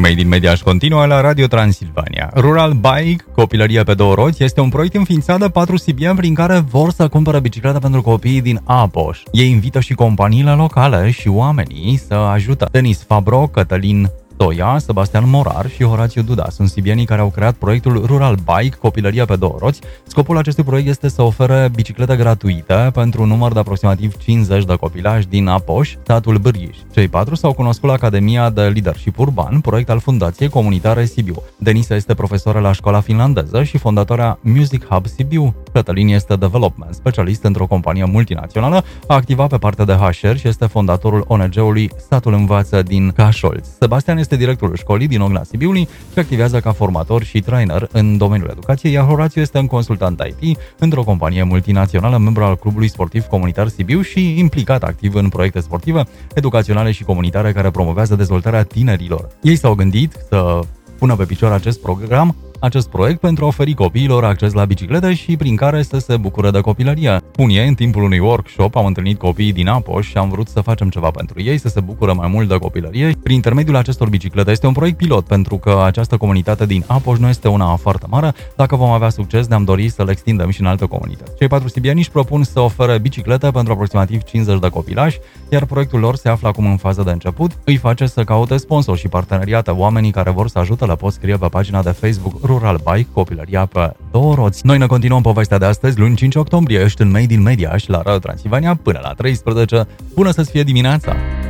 Made in Media își continuă la Radio Transilvania. Rural Bike, copilărie pe două roți, este un proiect înființat de 4 sibieni prin care vor să cumpere biciclete pentru copiii din Apoș. Ei invită și companiile locale și oamenii să ajută. Denis Fabro, Cătălin Toia, Sebastian Morar și Horațiu Duda sunt sibienii care au creat proiectul Rural Bike, copilăria pe două roți. Scopul acestui proiect este să ofere biciclete gratuite pentru un număr de aproximativ 50 de copilași din Apoș, satul Bârghiș. Cei 4 s-au cunoscut la Academia de Leadership Urban, proiect al Fundației Comunitare Sibiu. Denisa este profesoră la școala finlandeză și fondatoarea Music Hub Sibiu. Cătălin este development specialist într-o companie multinațională, a activat pe partea de HR și este fondatorul ONG-ului Satul Învață din Cașolț. Sebastian este directorul școlii din Ogna Sibiului și activează ca formator și trainer în domeniul educației, iar Horațiu este un consultant IT într-o companie multinațională, membru al Clubului Sportiv Comunitar Sibiu și implicat activ în proiecte sportive, educaționale și comunitare care promovează dezvoltarea tinerilor. Ei s-au gândit să pună pe picior acest proiect pentru a oferi copiilor acces la biciclete și prin care să se bucure de copilărie. Spun ei, în timpul unui workshop am întâlnit copiii din Apoș și am vrut să facem ceva pentru ei, să se bucure mai mult de copilărie prin intermediul acestor biciclete. Este un proiect pilot pentru că această comunitate din Apoș nu este una foarte mare. Dacă vom avea succes, ne-am dorit să le extindem și în alte comunități. Cei 4 sibieni își propun să ofere biciclete pentru aproximativ 50 de copilași, iar proiectul lor se află acum în fază de început. Îi face să caute sponsori și parteneriate. Oamenii care vor să ajute le pot scrie pe pagina de Facebook Rural Bike, copilăria pe două roți. Noi ne continuăm povestea de astăzi, luni 5 octombrie, ești în Made in Media și la Radio Transilvania până la 13. Bună să-ți fie dimineața!